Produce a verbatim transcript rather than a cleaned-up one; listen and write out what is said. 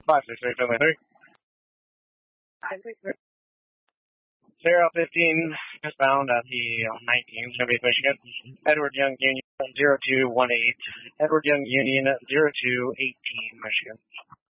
five six six seven three. Zero fifteen eastbound at the nineteen, Soviet Michigan. Edward Young Union zero two one eight. Edward Young Union zero two eighteen, Michigan.